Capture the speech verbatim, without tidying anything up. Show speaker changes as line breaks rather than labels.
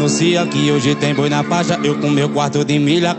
anuncia que hoje tem boi na faixa. Eu com meu quarto de milha